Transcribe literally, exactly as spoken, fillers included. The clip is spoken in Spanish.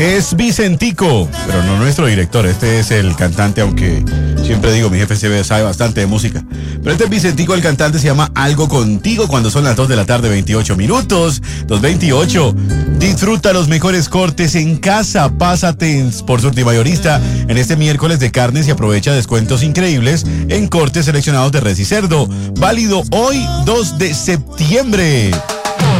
Es Vicentico, pero no nuestro director, este es el cantante, aunque siempre digo, mi jefe se sabe bastante de música. Pero este es Vicentico, el cantante, se llama Algo Contigo, cuando son las dos de la tarde, veintiocho minutos, dos veintiocho. Disfruta los mejores cortes en casa, pásate en, por Surti Mayorista en este miércoles de carnes y aprovecha descuentos increíbles en cortes seleccionados de res y cerdo. Válido hoy, dos de septiembre.